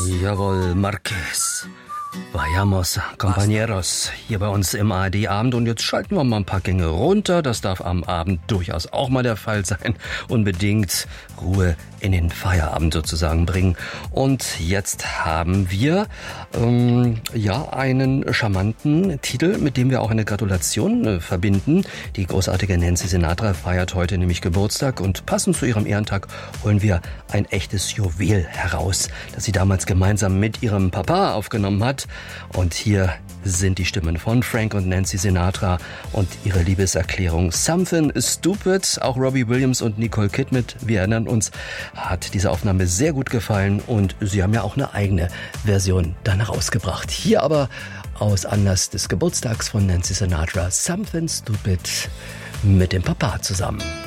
Jawohl, Marquez. Vayamos, compañeros, hier bei uns im ARD-Abend. Und jetzt schalten wir mal ein paar Gänge runter. Das darf am Abend durchaus auch mal der Fall sein. Unbedingt Ruhe in den Feierabend sozusagen bringen. Und jetzt haben wir einen charmanten Titel, mit dem wir auch eine Gratulation verbinden. Die großartige Nancy Sinatra feiert heute nämlich Geburtstag. Und passend zu ihrem Ehrentag holen wir ein echtes Juwel heraus, das sie damals gemeinsam mit ihrem Papa aufgenommen hat. Und hier sind die Stimmen von Frank und Nancy Sinatra und ihre Liebeserklärung Something Stupid. Auch Robbie Williams und Nicole Kidman, wir erinnern uns, hat diese Aufnahme sehr gut gefallen und sie haben ja auch eine eigene Version dann rausgebracht. Hier aber aus Anlass des Geburtstags von Nancy Sinatra Something Stupid mit dem Papa zusammen.